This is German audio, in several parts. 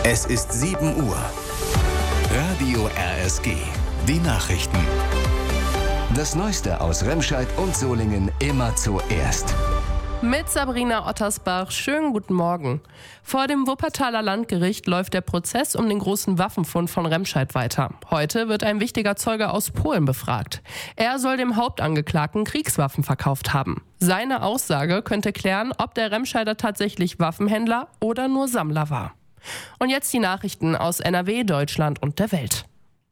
Es ist 7 Uhr. Radio RSG. Die Nachrichten. Das Neueste aus Remscheid und Solingen immer zuerst. Mit Sabrina Ottersbach, schönen guten Morgen. Vor dem Wuppertaler Landgericht läuft der Prozess um den großen Waffenfund von Remscheid weiter. Heute wird ein wichtiger Zeuge aus Polen befragt. Er soll dem Hauptangeklagten Kriegswaffen verkauft haben. Seine Aussage könnte klären, ob der Remscheider tatsächlich Waffenhändler oder nur Sammler war. Und jetzt die Nachrichten aus NRW, Deutschland und der Welt.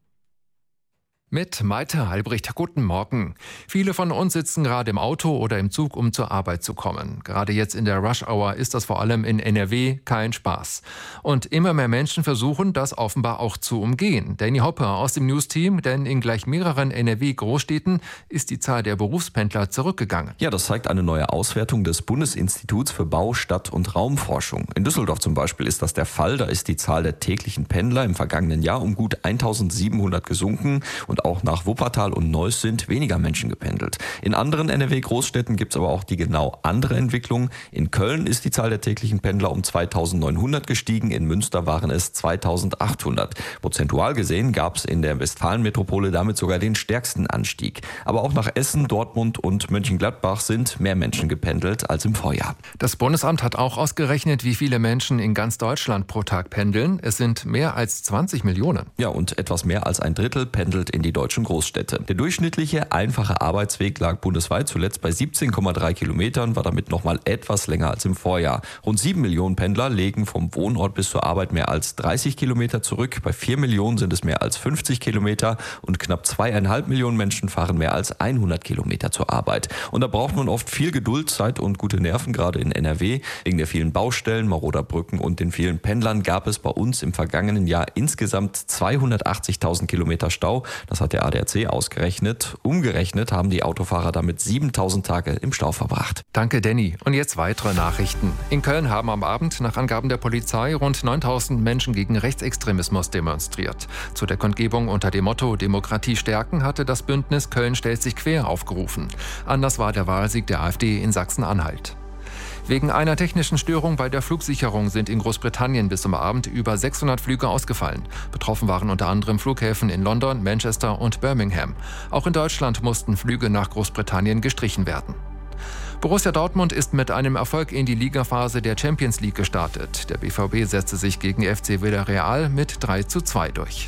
Mit Maite Halbricht, guten Morgen. Viele von uns sitzen gerade im Auto oder im Zug, um zur Arbeit zu kommen. Gerade jetzt in der Rush-Hour ist das vor allem in NRW kein Spaß. Und immer mehr Menschen versuchen, das offenbar auch zu umgehen. Danny Hoppe aus dem News-Team, denn in gleich mehreren NRW-Großstädten ist die Zahl der Berufspendler zurückgegangen. Ja, das zeigt eine neue Auswertung des Bundesinstituts für Bau-, Stadt- und Raumforschung. In Düsseldorf zum Beispiel ist das der Fall. Da ist die Zahl der täglichen Pendler im vergangenen Jahr um gut 1700 gesunken und auch nach Wuppertal und Neuss sind weniger Menschen gependelt. In anderen NRW-Großstädten gibt es aber auch die genau andere Entwicklung. In Köln ist die Zahl der täglichen Pendler um 2900 gestiegen, in Münster waren es 2800. Prozentual gesehen gab es in der Westfalen-Metropole damit sogar den stärksten Anstieg. Aber auch nach Essen, Dortmund und Mönchengladbach sind mehr Menschen gependelt als im Vorjahr. Das Bundesamt hat auch ausgerechnet, wie viele Menschen in ganz Deutschland pro Tag pendeln. Es sind mehr als 20 Millionen. Ja, und etwas mehr als ein Drittel pendelt in die deutschen Großstädte. Der durchschnittliche einfache Arbeitsweg lag bundesweit zuletzt bei 17,3 Kilometern, war damit nochmal etwas länger als im Vorjahr. Rund 7 Millionen Pendler legen vom Wohnort bis zur Arbeit mehr als 30 Kilometer zurück. Bei 4 Millionen sind es mehr als 50 Kilometer und knapp 2,5 Millionen Menschen fahren mehr als 100 Kilometer zur Arbeit. Und da braucht man oft viel Geduld, Zeit und gute Nerven, gerade in NRW. Wegen der vielen Baustellen, maroder Brücken und den vielen Pendlern gab es bei uns im vergangenen Jahr insgesamt 280.000 Kilometer Stau. Das hat der ADAC ausgerechnet. Umgerechnet haben die Autofahrer damit 7.000 Tage im Stau verbracht. Danke, Danny. Und jetzt weitere Nachrichten. In Köln haben am Abend nach Angaben der Polizei rund 9.000 Menschen gegen Rechtsextremismus demonstriert. Zu der Kundgebung unter dem Motto Demokratie stärken hatte das Bündnis Köln stellt sich quer aufgerufen. Anders war der Wahlsieg der AfD in Sachsen-Anhalt. Wegen einer technischen Störung bei der Flugsicherung sind in Großbritannien bis zum Abend über 600 Flüge ausgefallen. Betroffen waren unter anderem Flughäfen in London, Manchester und Birmingham. Auch in Deutschland mussten Flüge nach Großbritannien gestrichen werden. Borussia Dortmund ist mit einem Erfolg in die Ligaphase der Champions League gestartet. Der BVB setzte sich gegen FC Villarreal mit 3:2 durch.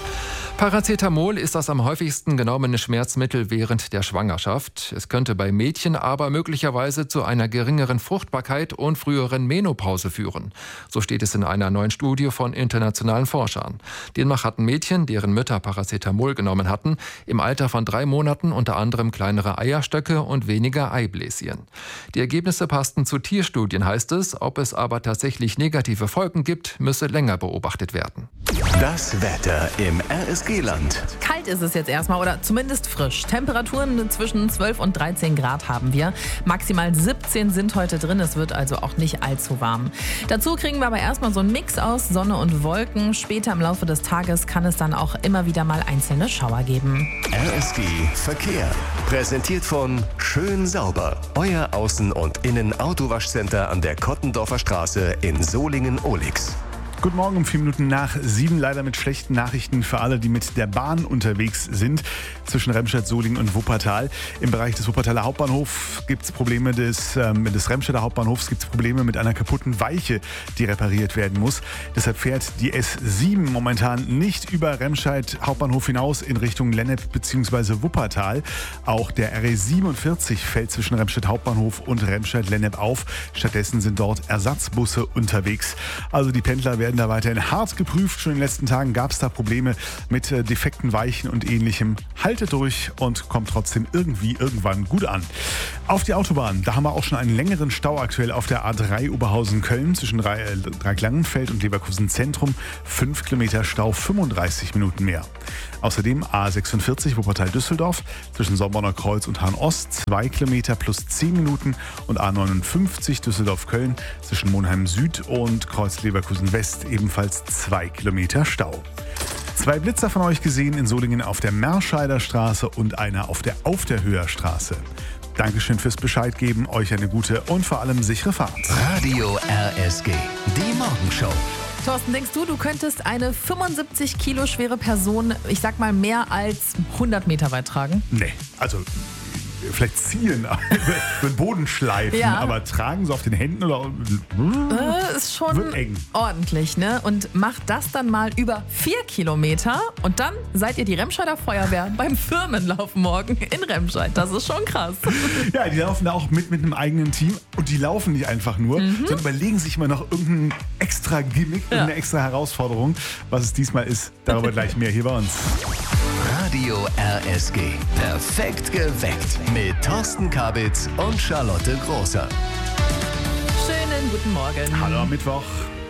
Paracetamol ist das am häufigsten genommene Schmerzmittel während der Schwangerschaft. Es könnte bei Mädchen aber möglicherweise zu einer geringeren Fruchtbarkeit und früheren Menopause führen. So steht es in einer neuen Studie von internationalen Forschern. Demnach hatten Mädchen, deren Mütter Paracetamol genommen hatten, im Alter von 3 Monaten unter anderem kleinere Eierstöcke und weniger Eibläschen. Die Ergebnisse passten zu Tierstudien, heißt es. Ob es aber tatsächlich negative Folgen gibt, müsse länger beobachtet werden. Das Wetter im RSG-Land. Kalt ist es jetzt erstmal oder zumindest frisch. Temperaturen zwischen 12 und 13 Grad haben wir. Maximal 17 sind heute drin. Es wird also auch nicht allzu warm. Dazu kriegen wir aber erstmal so einen Mix aus Sonne und Wolken. Später im Laufe des Tages kann es dann auch immer wieder mal einzelne Schauer geben. RSG Verkehr. Präsentiert von Schön Sauber. Euer Außen- und Innen-Autowaschcenter an der Kottendorfer Straße in Solingen-Ohlix. Guten Morgen, um 4 Minuten nach 7. Leider mit schlechten Nachrichten für alle, die mit der Bahn unterwegs sind. Zwischen Remscheid, Solingen und Wuppertal. Im Bereich des Wuppertaler Hauptbahnhofs gibt es Probleme, des Remscheider Hauptbahnhofs gibt es Probleme mit einer kaputten Weiche, die repariert werden muss. Deshalb fährt die S7 momentan nicht über Remscheid Hauptbahnhof hinaus in Richtung Lennep bzw. Wuppertal. Auch der RE47 fällt zwischen Remscheid Hauptbahnhof und Remscheid Lennep auf. Stattdessen sind dort Ersatzbusse unterwegs. Also die Pendler werden da weiterhin hart geprüft. Schon in den letzten Tagen gab es da Probleme mit defekten Weichen und ähnlichem. Haltet durch und kommt trotzdem irgendwann gut an. Auf die Autobahn, da haben wir auch schon einen längeren Stau aktuell auf der A3 Oberhausen-Köln zwischen Dreiecklangenfeld und Leverkusen Zentrum. 5 Kilometer Stau, 35 Minuten mehr. Außerdem A46 Wuppertal-Düsseldorf zwischen Sommerner Kreuz und Hahn-Ost 2 Kilometer plus 10 Minuten und A59 Düsseldorf-Köln zwischen Monheim Süd und Kreuz Leverkusen West ebenfalls 2 Kilometer Stau. 2 Blitzer von euch gesehen in Solingen auf der Merscheider Straße und einer auf der Höher Straße. Dankeschön fürs Bescheid geben, euch eine gute und vor allem sichere Fahrt. Radio RSG, die Morgenshow. Thorsten, denkst du könntest eine 75 Kilo schwere Person, ich sag mal, mehr als 100 Meter weit tragen? Nee, also vielleicht ziehen, über den Boden schleifen, Ja. aber tragen so auf den Händen oder... Ist schon Wird eng. ordentlich, ne? Und macht das dann mal über 4 Kilometer und dann seid ihr die Remscheider Feuerwehr beim Firmenlauf morgen in Remscheid. Das ist schon krass. Ja, die laufen da auch mit einem eigenen Team und die laufen nicht einfach nur, sondern überlegen sich immer noch irgendein extra Gimmick, irgendeine extra Herausforderung. Was es diesmal ist, darüber gleich mehr hier bei uns. Radio RSG. Perfekt geweckt. Mit Thorsten Kabitz und Charlotte Großer. Schönen guten Morgen. Hallo am Mittwoch.